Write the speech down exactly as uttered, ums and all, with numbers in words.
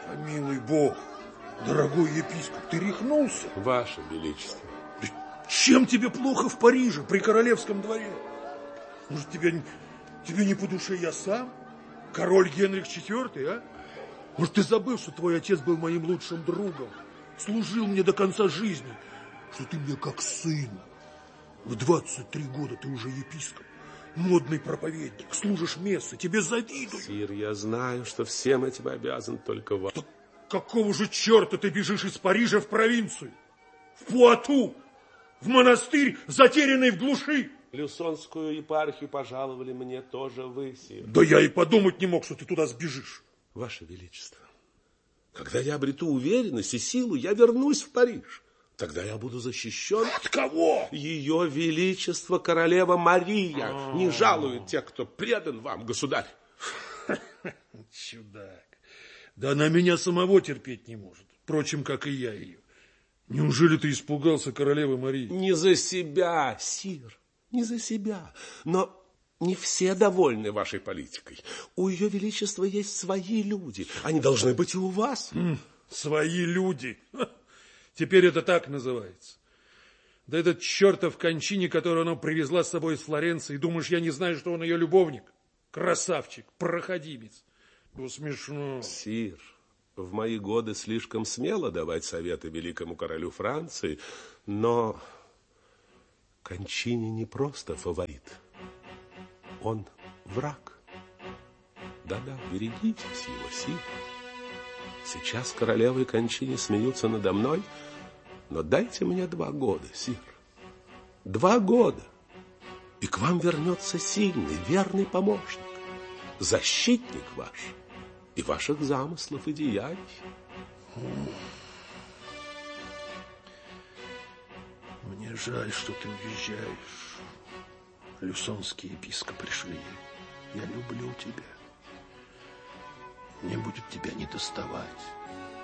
Помилуй Бог, дорогой епископ, ты рехнулся? Ваше Величество. Чем тебе плохо в Париже, при королевском дворе? Может, тебе, тебе не по душе я сам? Король Генрих четвёртый, а? Может, ты забыл, что твой отец был моим лучшим другом, служил мне до конца жизни, что ты мне как сын. В двадцать три года ты уже епископ, модный проповедник, служишь мессы, тебе завидую. Сир, я знаю, что всем этим обязан только вам. Так какого же черта ты бежишь из Парижа в провинцию, в Пуату, в монастырь, затерянный в глуши? Люсонскую епархию пожаловали мне тоже вы, сир. Да я и подумать не мог, что ты туда сбежишь. Ваше Величество, когда я обрету уверенность и силу, я вернусь в Париж. Тогда я буду защищен. От кого? Ее Величество королева Мария А-а-а. не жалует тех, кто предан вам, государь. Чудак. Да она меня самого терпеть не может. Впрочем, как и я ее. Неужели ты испугался королевы Марии? Не за себя, сир, не за себя. Но не все довольны вашей политикой. У Ее Величества есть свои люди. Они должны быть и у вас. М, свои люди. Теперь это так называется. Да этот чертов Кончини, которую она привезла с собой из Флоренции, думаешь, я не знаю, что он ее любовник? Красавчик, проходимец. Ну, смешно. Сир, в мои годы слишком смело давать советы великому королю Франции, но Кончини не просто фаворит. Он враг. Да-да, берегитесь его, сир. Сейчас королева и Кончини смеются надо мной, но дайте мне два года, сир. Два года, и к вам вернется сильный, верный помощник, защитник ваш и ваших замыслов и деяний. Мне жаль, что ты уезжаешь. Люсонские епископы пришли. Я люблю тебя. Мне будет тебя не доставать.